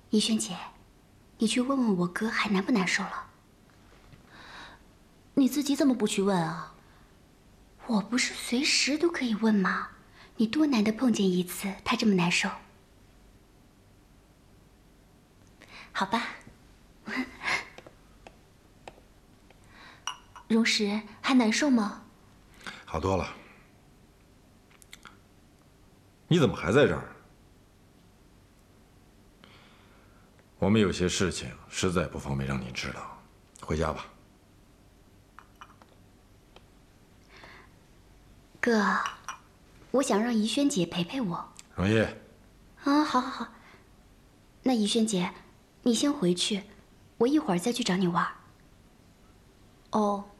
怡萱姐，你去问问我哥还难不难受了？ 你自己怎么不去问啊？ 我不是随时都可以问吗？你多难得碰见一次，他这么难受。 好吧。荣石还难受吗？ 好多了。你怎么还在这儿？我们有些事情实在不方便让你知道，回家吧。 哥，我想让怡萱姐陪陪我。 容易。 啊，好，好，好。那怡萱姐，你先回去，我一会儿再去找你玩。 哦。